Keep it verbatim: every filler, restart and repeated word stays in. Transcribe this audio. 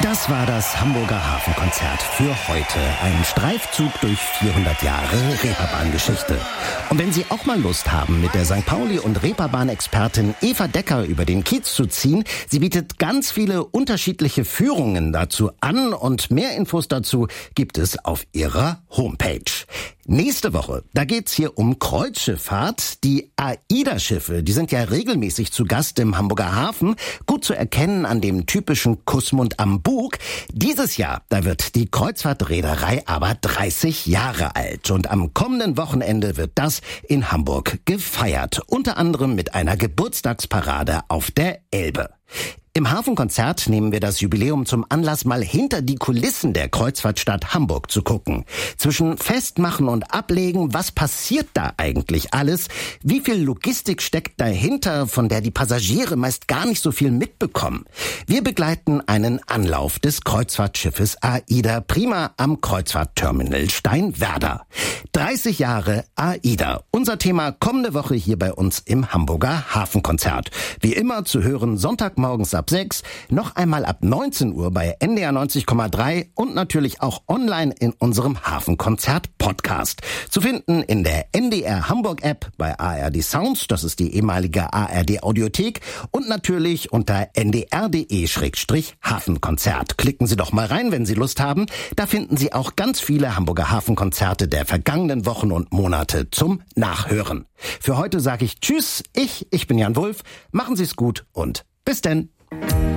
Das war das Hamburger Hafenkonzert für heute. Ein Streifzug durch vierhundert Jahre Reeperbahn-Geschichte. Und wenn Sie auch mal Lust haben, mit der Sankt Pauli- und Reeperbahn-Expertin Eva Decker über den Kiez zu ziehen, sie bietet ganz viele unterschiedliche Führungen dazu an und mehr Infos dazu gibt es auf ihrer Homepage. Nächste Woche, da geht's hier um Kreuzschifffahrt. Die AIDA-Schiffe, die sind ja regelmäßig zu Gast im Hamburger Hafen. Gut zu erkennen an dem typischen Kussmund am Bug. Dieses Jahr, da wird die Kreuzfahrtreederei aber dreißig Jahre alt. Und am kommenden Wochenende wird das in Hamburg gefeiert. Unter anderem mit einer Geburtstagsparade auf der Elbe. Im Hafenkonzert nehmen wir das Jubiläum zum Anlass, mal hinter die Kulissen der Kreuzfahrtstadt Hamburg zu gucken. Zwischen Festmachen und Ablegen, was passiert da eigentlich alles? Wie viel Logistik steckt dahinter, von der die Passagiere meist gar nicht so viel mitbekommen? Wir begleiten einen Anlauf des Kreuzfahrtschiffes AIDA Prima am Kreuzfahrtterminal Steinwerder. dreißig Jahre AIDA. Unser Thema kommende Woche hier bei uns im Hamburger Hafenkonzert. Wie immer zu hören Sonntagmorgens ab sechs, noch einmal ab neunzehn Uhr bei N D R neunzig Komma drei und natürlich auch online in unserem Hafenkonzert-Podcast. Zu finden in der N D R Hamburg-App bei A R D Sound, das ist die ehemalige A R D-Audiothek, und natürlich unter n d r punkt d e Schrägstrich Hafenkonzert. Klicken Sie doch mal rein, wenn Sie Lust haben. Da finden Sie auch ganz viele Hamburger Hafenkonzerte der vergangenen Wochen und Monate zum Nachhören. Für heute sage ich Tschüss, ich, ich bin Jan Wulff. Machen Sie es gut und bis denn.